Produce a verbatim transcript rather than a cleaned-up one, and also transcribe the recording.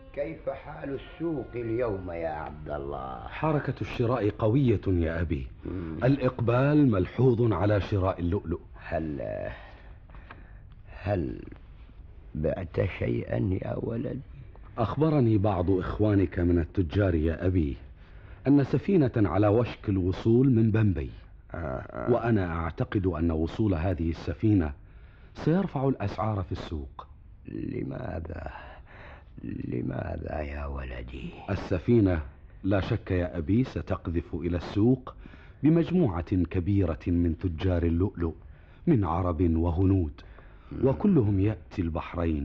كيف حال السوق اليوم يا عبد الله؟ حركة الشراء قوية يا أبي. مم. الإقبال ملحوظ على شراء اللؤلؤ. هل هل بعت شيئا يا ولد؟ أخبرني بعض إخوانك من التجار يا أبي أن سفينة على وشك الوصول من بمبي. آه آه. وأنا أعتقد أن وصول هذه السفينة سيرفع الأسعار في السوق. لماذا؟ لماذا يا ولدي؟ السفينة لا شك يا أبي ستقذف إلى السوق بمجموعة كبيرة من تجار اللؤلؤ من عرب وهنود، وكلهم يأتي البحرين